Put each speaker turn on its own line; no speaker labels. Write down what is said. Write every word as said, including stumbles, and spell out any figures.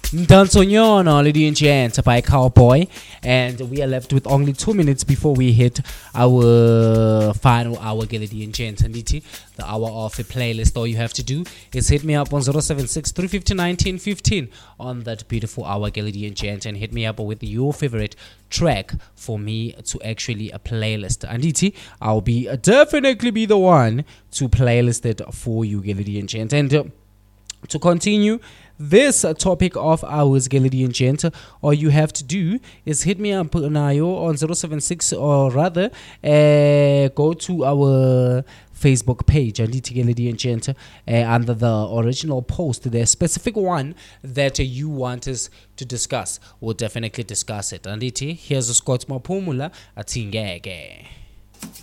Dansonyono, lady and gent by Cowboy, and we are left with only two minutes before we hit our final hour, lady and gent. And the hour of a playlist. All you have to do is hit me up on zero seven six, three five zero, one nine one five on that beautiful hour, lady and gent, and hit me up with your favorite track for me to actually a playlist. And it, I'll be uh, definitely be the one to playlist it for you, lady and gent. And uh, to continue this uh, topic of ours, lady and gent, all you have to do is hit me up now on zero seven six, or rather uh, go to our Facebook page, lady and gent, uh, under the original post, the specific one that uh, you want us to discuss. We'll definitely discuss it. And it, here's a Scott Mapumula at Tingege.